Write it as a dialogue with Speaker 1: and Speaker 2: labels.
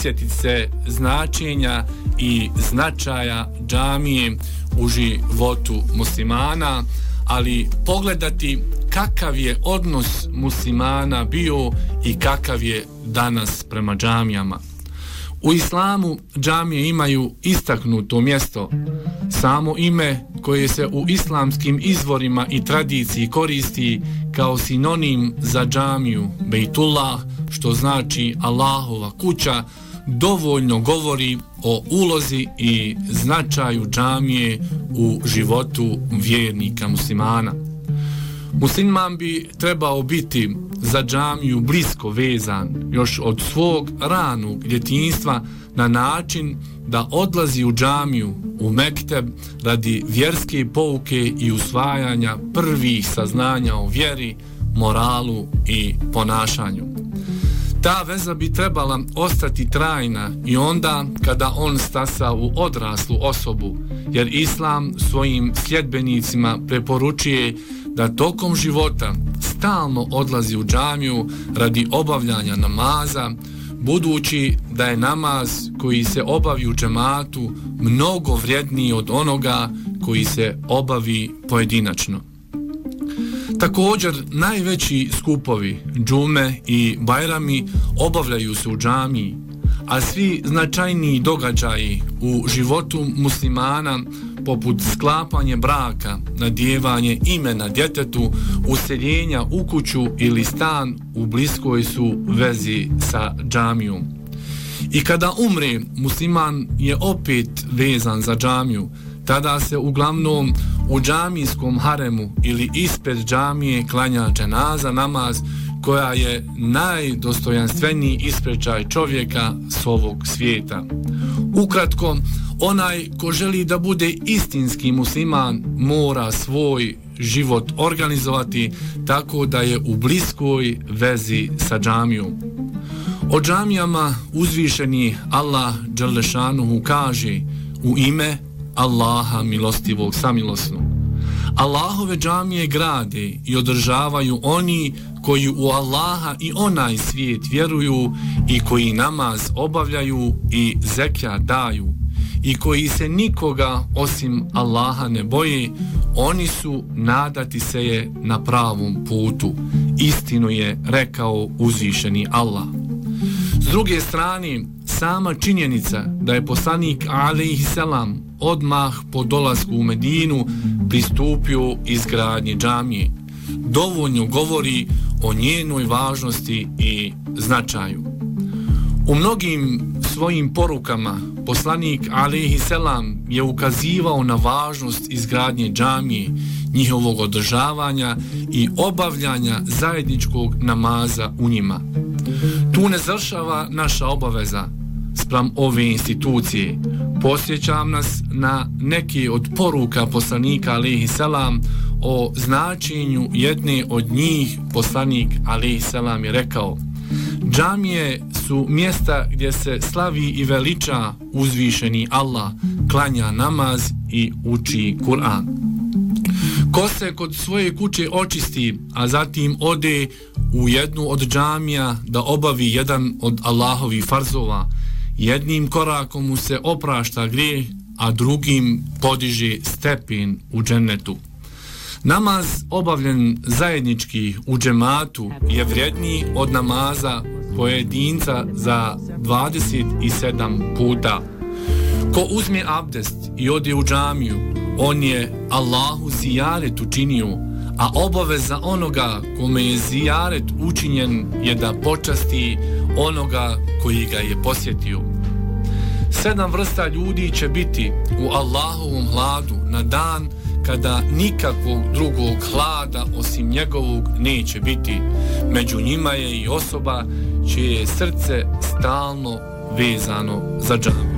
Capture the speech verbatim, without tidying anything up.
Speaker 1: prisjetiti se značenja i značaja džamije u životu muslimana, ali pogledati kakav je odnos muslimana bio i kakav je danas prema džamijama. U islamu džamije imaju istaknuto mjesto. Samo ime koje se u islamskim izvorima i tradiciji koristi kao sinonim za džamiju, Bejtullah, što znači Allahova kuća, dovoljno govori o ulozi i značaju džamije u životu vjernika muslimana. Musliman bi trebao biti za džamiju blisko vezan još od svog ranog djetinjstva na način da odlazi u džamiju, u mekteb radi vjerske pouke i usvajanja prvih saznanja o vjeri, moralu i ponašanju. Ta veza bi trebala ostati trajna i onda kada on stasa u odraslu osobu, jer Islam svojim sljedbenicima preporučuje da tokom života stalno odlazi u džamiju radi obavljanja namaza, budući da je namaz koji se obavi u džematu mnogo vrijedniji od onoga koji se obavi pojedinačno. Također, najveći skupovi, džume i bajrami obavljaju se u džamiji, a svi značajniji događaji u životu muslimana, poput sklapanje braka, nadjevanje imena djetetu, useljenja u kuću ili stan, u bliskoj su vezi sa džamijom. I kada umre, musliman je opet vezan za džamiju. Tada se uglavnom u džamijskom haremu ili ispred džamije klanja dženaza namaz, koja je najdostojanstveniji isprečaj čovjeka s ovog svijeta. Ukratko, onaj ko želi da bude istinski musliman mora svoj život organizovati tako da je u bliskoj vezi sa džamijom. O džamijama uzvišeni Allah dželešanuhu kaže u ime Allaha milostivog samilosnog: Allahove džamije grade i održavaju oni koji u Allaha i onaj svijet vjeruju i koji namaz obavljaju i zekijat daju i koji se nikoga osim Allaha ne boje, oni su nadati se je na pravom putu. Istinu je rekao uzvišeni Allah. S druge strane, sama činjenica da je poslanik alejhiselam odmah po dolasku u Medinu pristupio izgradnji džamije dovoljno govori o njenoj važnosti i značaju. U mnogim svojim porukama poslanik alejhiselam je ukazivao na važnost izgradnje džamije, njihovog održavanja i obavljanja zajedničkog namaza u njima. Tu ne završava naša obaveza spram ove institucije. Posjećam nas na neke od poruka poslanika alejhiselam o značenju jedne od njih. Poslanik alejhiselam je rekao: džamije su mjesta gdje se slavi i veliča uzvišeni Allah, klanja namaz i uči Kur'an. Ko se kod svoje kuće očisti, a zatim ode u jednu od džamija da obavi jedan od Allahovih farzova, jednim korakom mu se oprašta grijeh, a drugim podiže stepen u džennetu. Namaz obavljen zajednički u džematu je vrijedniji od namaza pojedinca za dvadeset sedam puta. Ko uzme abdest i ode u džamiju, on je Allahu zijaret učinio, a obaveza onoga kome je zijaret učinjen je da počasti onoga koji ga je posjetio. Sedam vrsta ljudi će biti u Allahovom hladu na dan kada nikakvog drugog hlada osim njegovog neće biti. Među njima je i osoba čije je srce stalno vezano za džamiju.